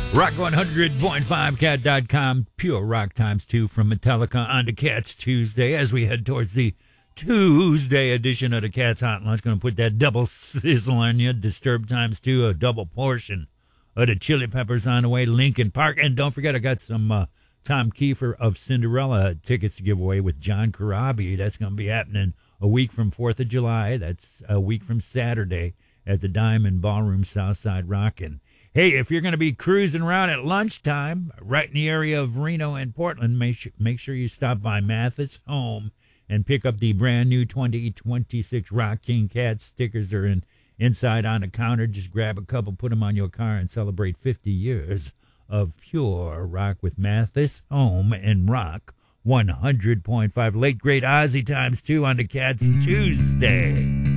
Rock 100.5 Cat.com, pure rock times 2 from Metallica on to Cats Tuesday as we head towards the Tuesday edition of the Cats Hot Lunch. Going to put that double sizzle on you. Disturbed times 2, a double portion of the Chili Peppers on the way. Linkin Park. And don't forget, I got some Tom Kiefer of Cinderella tickets to give away with John Corabi. That's going to be happening a week from 4th of July. That's a week from Saturday at the Diamond Ballroom Southside Rockin'. Hey, if you're going to be cruising around at lunchtime, right in the area of Reno and Portland, make sure you stop by Mathis Home and pick up the brand new 2026 Rock King Cats stickers. They're inside on the counter. Just grab a couple, put them on your car, and celebrate 50 years of pure rock with Mathis Home and Rock 100.5. Late great Ozzy times 2 on the Cats Tuesday.